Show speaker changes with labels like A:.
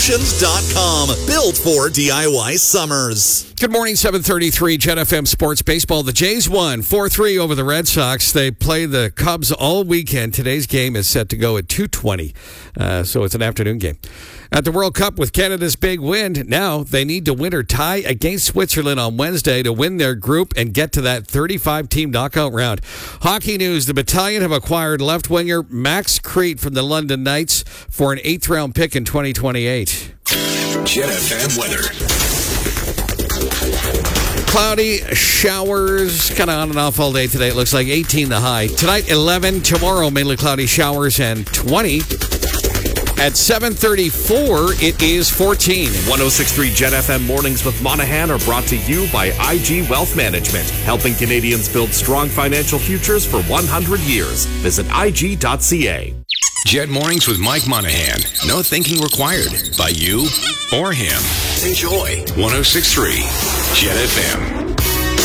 A: Options.com. Built for DIY summers.
B: Good morning, 7:33 Jet FM Sports Baseball. The Jays won 4-3 over the Red Sox. They play the Cubs all weekend. Today's game is set to go at 2:20, so it's an afternoon game. At the World Cup with Canada's big win, now they need to win or tie against Switzerland on Wednesday to win their group and get to that 35-team knockout round. Hockey news, the Battalion have acquired left-winger Max Crete from the London Knights for an 8th-round pick in 2028.
C: Jet FM weather.
B: Cloudy, showers, kind of on and off all day today. It looks like 18 the high. Tonight, 11. Tomorrow, mainly cloudy showers and 20. At 7:34, it is 14.
D: 106.3 Jet FM Mornings with Monahan are brought to you by IG Wealth Management, helping Canadians build strong financial futures for 100 years. Visit IG.ca.
C: Jet Mornings with Mike Monahan. No thinking required by you or him. Enjoy 106.3 Jet FM.